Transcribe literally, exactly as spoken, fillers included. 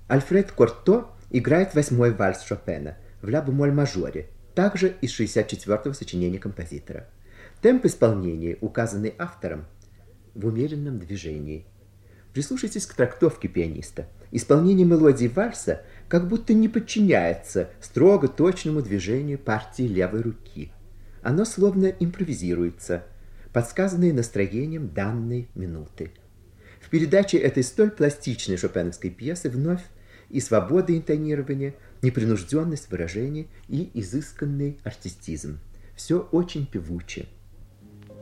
Альфред Корто играет восьмой вальс Шопена в ля-бемоль-мажоре, также из шестьдесят четвёртого сочинения композитора. Темп исполнения, указанный автором, в умеренном движении. Прислушайтесь к трактовке пианиста. Исполнение мелодии вальса как будто не подчиняется строго точному движению партии левой руки. Оно словно импровизируется, подсказанное настроением данной минуты. В передаче этой столь пластичной шопеновской пьесы вновь и свобода интонирования, непринужденность выражения и изысканный артистизм. Все очень певуче.